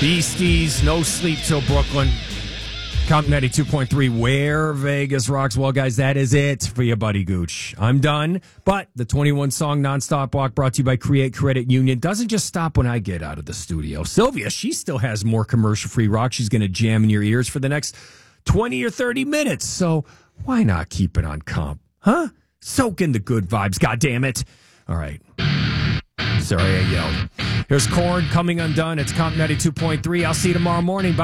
Beasties, No Sleep Till Brooklyn. Comp 92.3, where Vegas rocks. Well, guys, that is it for your buddy Gooch. I'm done. But the 21-song nonstop walk brought to you by Create Credit Union doesn't just stop when I get out of the studio. Sylvia, she still has more commercial-free rock she's going to jam in your ears for the next 20 or 30 minutes. So why not keep it on Comp? Huh? Soak in the good vibes, goddammit. All right. Sorry I yelled. Here's Korn, Coming Undone. It's Comp 92.3. I'll see you tomorrow morning. Bye.